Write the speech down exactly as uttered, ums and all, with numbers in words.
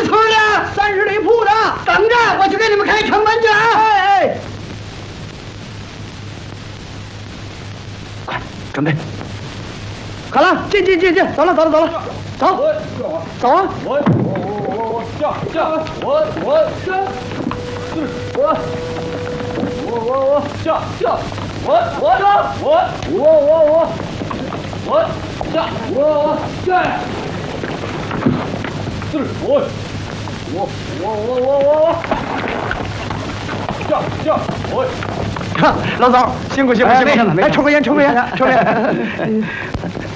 个村的？三十里铺的。等着，我去给你们开城门去啊！哎哎，快准备，好了，进进进进，走了走了走了，走，走啊！ 我我我我我下下我我下，我我我我下下我我下我我我我我下我下，是我我我我我我下下我。 老总，辛苦辛苦辛苦辛苦！来抽根烟，抽根烟，抽根烟。